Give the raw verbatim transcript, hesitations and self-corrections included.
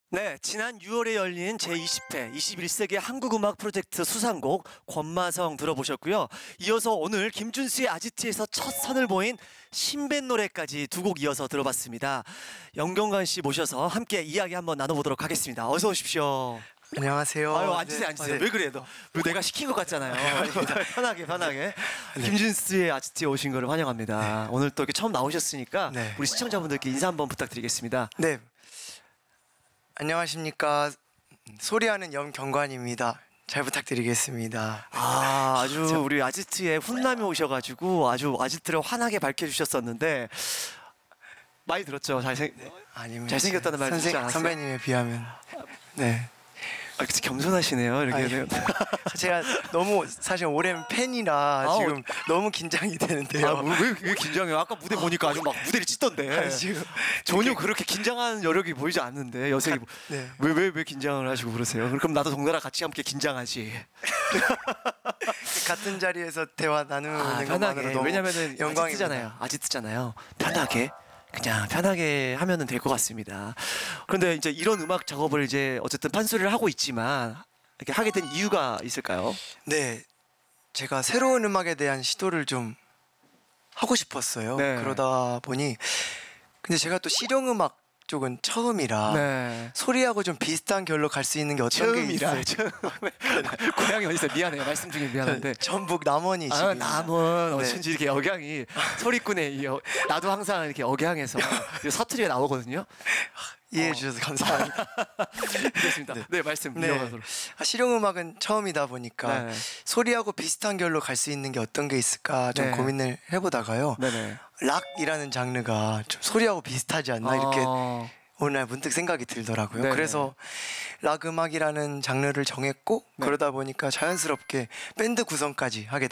네, 지난 유월에 열린 제이십 회 이십일 세기 한국음악 프로젝트 수상곡 권마성 들어보셨고요. 이어서 오늘 김준수의 아지트에서 첫 선을 보인 신밴 노래까지 두 곡 이어서 들어봤습니다. 영경관 씨 모셔서 함께 이야기 한번 나눠보도록 하겠습니다. 어서 오십시오. 안녕하세요. 아유, 앉으세요, 네. 앉으세요. 아, 네. 왜 그래요? 너, 왜 내가 시킨 것 같잖아요. 편하게, 편하게. 김준수의 아지트에 오신 거를 환영합니다. 오늘 또 이렇게 처음 나오셨으니까 네. 우리 시청자분들께 인사 한번 부탁드리겠습니다. 네. 안녕하십니까. 소리하는 염경관입니다. 잘 부탁드리겠습니다. 아, 아주 우리 아지트에 훈남이 오셔가지고 아주 아지트를 환하게 밝혀주셨었는데 많이 들었죠? 잘생 아니면 잘생겼다는 말 듣지 않았어요? 선배님에 비하면 네. 아, 그치, 겸손하시네요. 이렇게 아니, 제가 너무 사실 오랜 팬이라 아, 지금 너무 긴장이 되는데요. 아, 뭐, 왜, 왜 긴장해요? 아까 무대 보니까 아주 막 무대를 찢던데. 아니, 지금 전혀 그렇게 긴장한 여력이 보이지 않는데 여색이 네. 왜 왜 왜 긴장을 하시고 그러세요? 그럼 나도 동나라 같이 함께 긴장하지. 같은 자리에서 대화 나누는 아, 것만으로 편하게. 너무 왜냐면은 영광입니다. 아지트잖아요. 아지트잖아요. 편하게. 그냥 편하게 하면은 될 것 같습니다. 그런데 이제 이런 음악 작업을 이제 어쨌든 판소리를 하고 있지만 이렇게 하게 된 이유가 있을까요? 네. 제가 새로운 음악에 대한 시도를 좀 하고 싶었어요. 네. 그러다 보니 근데 제가 또 실용음악 쪽은 처음이라 네. 소리하고 좀 비슷한 결로 갈 수 있는 게 어떤 게 있어요? 처음. 고향이 어디서 미안해요. 말씀 중에 미안한데. 전북 남원이 아, 지금 남은 네. 어쩐지 이렇게 억양이 소리꾼의 이 어, 나도 항상 이렇게 억양에서 이 사투리가 나오거든요. 이해해 주셔서 감사합니다. 그렇습니다. 네, 네. 말씀 네. 이어가도록. 아, 실용음악은 처음이다 보니까 네. 소리하고 비슷한 결로 갈 수 있는 게 어떤 게 있을까 좀 네. 고민을 해보다가요. 네네. 락이라는 장르가 좀 소리하고 비슷하지 않나 이렇게 어, 오늘 문득 생각이 들더라고요. 네네. 그래서 락 음악이라는 장르를 정했고 네. 그러다 보니까 자연스럽게 밴드 구성까지 하게